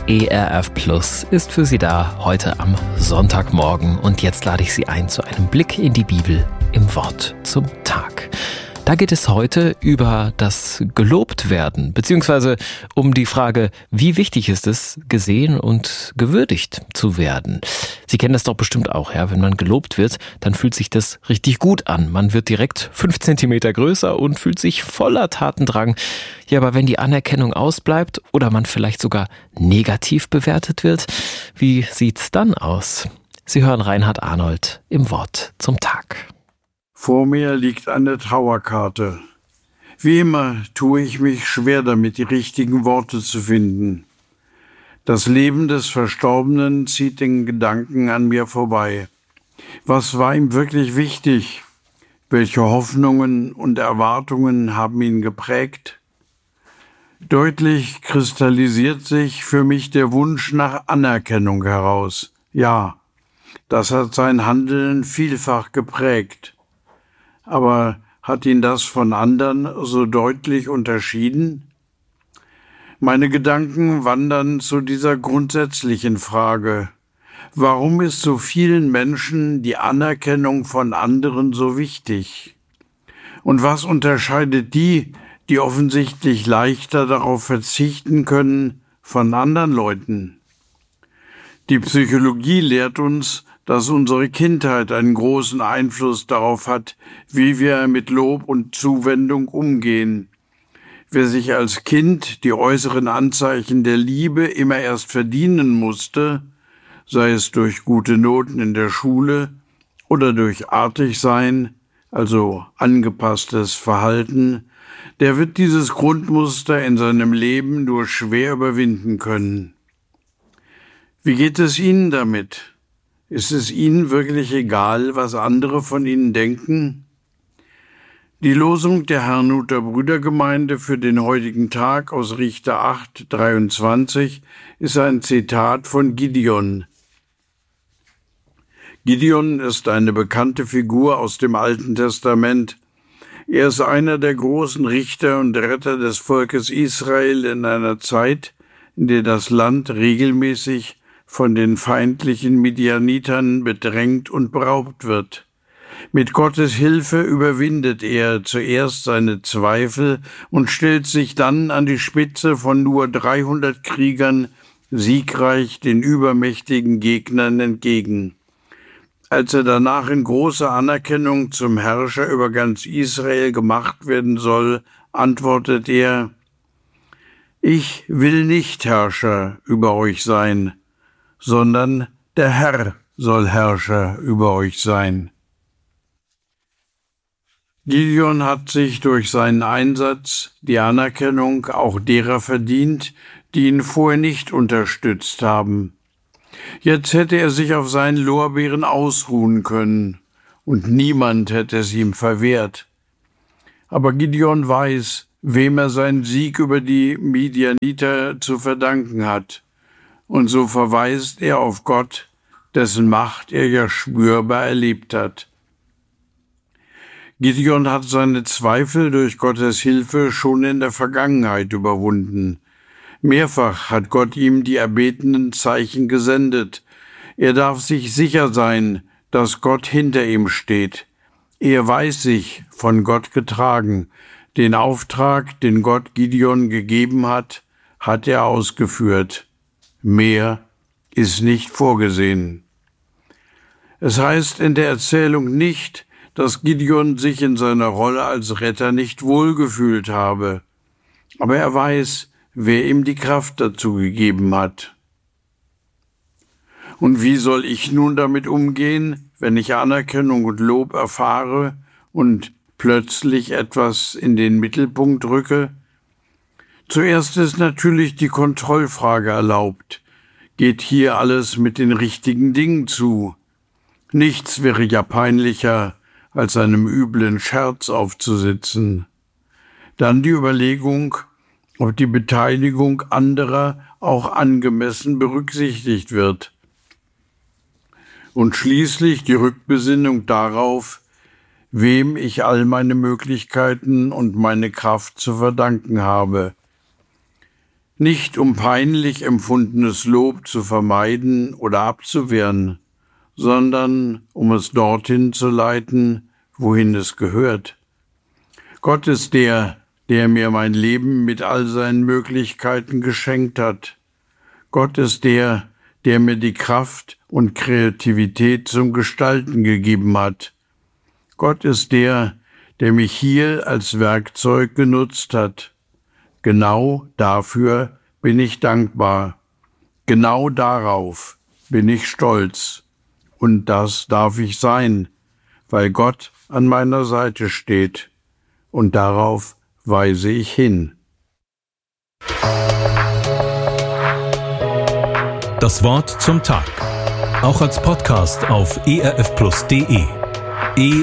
ERF Plus ist für Sie da heute am Sonntagmorgen. Und jetzt lade ich Sie ein zu einem Blick in die Bibel im Wort zum Tag. Da geht es heute über das Gelobtwerden, beziehungsweise um die Frage, wie wichtig ist es, gesehen und gewürdigt zu werden. Sie kennen das doch bestimmt auch, ja? Wenn man gelobt wird, dann fühlt sich das richtig gut an. Man wird direkt 5 Zentimeter größer und fühlt sich voller Tatendrang. Ja, aber wenn die Anerkennung ausbleibt oder man vielleicht sogar negativ bewertet wird, wie sieht's dann aus? Sie hören Reinhard Arnold im Wort zum Tag. Vor mir liegt eine Trauerkarte. Wie immer tue ich mich schwer damit, die richtigen Worte zu finden. Das Leben des Verstorbenen zieht den Gedanken an mir vorbei. Was war ihm wirklich wichtig? Welche Hoffnungen und Erwartungen haben ihn geprägt? Deutlich kristallisiert sich für mich der Wunsch nach Anerkennung heraus. Ja, das hat sein Handeln vielfach geprägt. Aber hat ihn das von anderen so deutlich unterschieden? Meine Gedanken wandern zu dieser grundsätzlichen Frage. Warum ist so vielen Menschen die Anerkennung von anderen so wichtig? Und was unterscheidet die, die offensichtlich leichter darauf verzichten können, von anderen Leuten? Die Psychologie lehrt uns, dass unsere Kindheit einen großen Einfluss darauf hat, wie wir mit Lob und Zuwendung umgehen. Wer sich als Kind die äußeren Anzeichen der Liebe immer erst verdienen musste, sei es durch gute Noten in der Schule oder durch Artigsein, also angepasstes Verhalten, der wird dieses Grundmuster in seinem Leben nur schwer überwinden können. Wie geht es Ihnen damit? Ist es Ihnen wirklich egal, was andere von Ihnen denken? Die Losung der Herrnhuter Brüdergemeinde für den heutigen Tag aus Richter 8, 23 ist ein Zitat von Gideon. Gideon ist eine bekannte Figur aus dem Alten Testament. Er ist einer der großen Richter und Retter des Volkes Israel in einer Zeit, in der das Land regelmäßig von den feindlichen Midianitern bedrängt und beraubt wird. Mit Gottes Hilfe überwindet er zuerst seine Zweifel und stellt sich dann an die Spitze von nur 300 Kriegern siegreich den übermächtigen Gegnern entgegen. Als er danach in großer Anerkennung zum Herrscher über ganz Israel gemacht werden soll, antwortet er: Ich will nicht Herrscher über euch sein, sondern der Herr soll Herrscher über euch sein. Gideon hat sich durch seinen Einsatz die Anerkennung auch derer verdient, die ihn vorher nicht unterstützt haben. Jetzt hätte er sich auf seinen Lorbeeren ausruhen können, und niemand hätte es ihm verwehrt. Aber Gideon weiß, wem er seinen Sieg über die Midianiter zu verdanken hat. Und so verweist er auf Gott, dessen Macht er ja spürbar erlebt hat. Gideon hat seine Zweifel durch Gottes Hilfe schon in der Vergangenheit überwunden. Mehrfach hat Gott ihm die erbetenen Zeichen gesendet. Er darf sich sicher sein, dass Gott hinter ihm steht. Er weiß sich von Gott getragen. Den Auftrag, den Gott Gideon gegeben hat, hat er ausgeführt. Mehr ist nicht vorgesehen. Es heißt in der Erzählung nicht, dass Gideon sich in seiner Rolle als Retter nicht wohlgefühlt habe. Aber er weiß, wer ihm die Kraft dazu gegeben hat. Und wie soll ich nun damit umgehen, wenn ich Anerkennung und Lob erfahre und plötzlich etwas in den Mittelpunkt rücke? Zuerst ist natürlich die Kontrollfrage erlaubt. Geht hier alles mit den richtigen Dingen zu? Nichts wäre ja peinlicher, als einem üblen Scherz aufzusitzen. Dann die Überlegung, ob die Beteiligung anderer auch angemessen berücksichtigt wird. Und schließlich die Rückbesinnung darauf, wem ich all meine Möglichkeiten und meine Kraft zu verdanken habe. nicht um peinlich empfundenes Lob zu vermeiden oder abzuwehren, sondern um es dorthin zu leiten, wohin es gehört. Gott ist der mir mein Leben mit all seinen Möglichkeiten geschenkt hat. Gott ist der mir die Kraft und Kreativität zum Gestalten gegeben hat. Gott ist der mich hier als Werkzeug genutzt hat. Genau dafür bin ich dankbar. Genau darauf bin ich stolz. Und das darf ich sein, weil Gott an meiner Seite steht. Und darauf weise ich hin. Das Wort zum Tag. Auch als Podcast auf erfplus.de.